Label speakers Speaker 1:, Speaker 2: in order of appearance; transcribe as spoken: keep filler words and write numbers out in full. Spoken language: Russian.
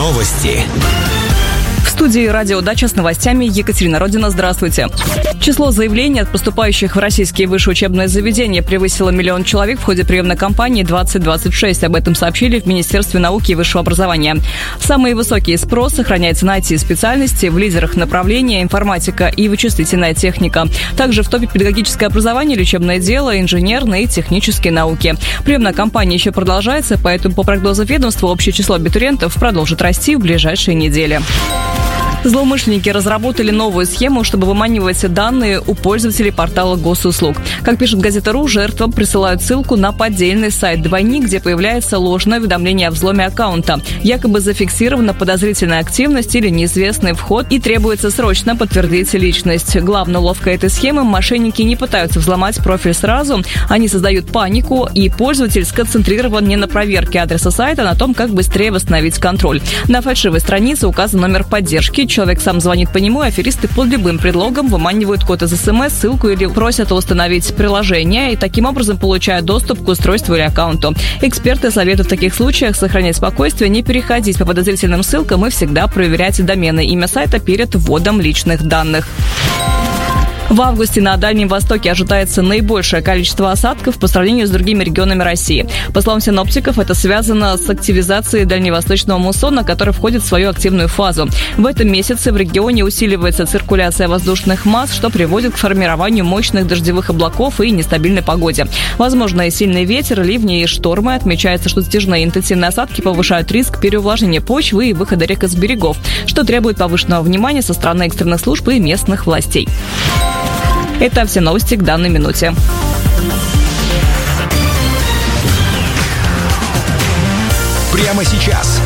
Speaker 1: Новости.
Speaker 2: В студии «Радио Дача» с новостями Екатерина Родина. Здравствуйте. Число заявлений от поступающих в российские высшие учебные заведения превысило миллион человек в ходе приемной кампании двадцать двадцать шесть. Об этом сообщили в Министерстве науки и высшего образования. Самый высокий спрос сохраняется на ай ти-специальности, в лидерах направления информатика и вычислительная техника. Также в топе педагогическое образование, лечебное дело, инженерные и технические науки. Приемная кампания еще продолжается, поэтому по прогнозам ведомства общее число абитуриентов продолжит расти в ближайшие недели. Злоумышленники разработали новую схему, чтобы выманивать данные у пользователей портала госуслуг. Как пишет газета РУ, жертвам присылают ссылку на поддельный сайт «Двойник», где появляется ложное уведомление о взломе аккаунта. Якобы зафиксирована подозрительная активность или неизвестный вход, и требуется срочно подтвердить личность. Главная уловка этой схемы – мошенники не пытаются взломать профиль сразу, они создают панику, и пользователь сконцентрирован не на проверке адреса сайта, а на том, как быстрее восстановить контроль. На фальшивой странице указан номер поддержки. Человек сам звонит по нему, и аферисты под любым предлогом выманивают код из СМС, ссылку или просят установить приложение, и таким образом получают доступ к устройству или аккаунту. Эксперты советуют в таких случаях сохранять спокойствие, не переходить по подозрительным ссылкам и всегда проверять домены, имя сайта перед вводом личных данных. В августе на Дальнем Востоке ожидается наибольшее количество осадков по сравнению с другими регионами России. По словам синоптиков, это связано с активизацией дальневосточного муссона, который входит в свою активную фазу. В этом месяце в регионе усиливается циркуляция воздушных масс, что приводит к формированию мощных дождевых облаков и нестабильной погоде. Возможно, сильный ветер, ливни и штормы. Отмечается, что затяжные интенсивные осадки повышают риск переувлажнения почвы и выхода рек из берегов, что требует повышенного внимания со стороны экстренных служб и местных властей. Это все новости к данной минуте.
Speaker 1: Прямо сейчас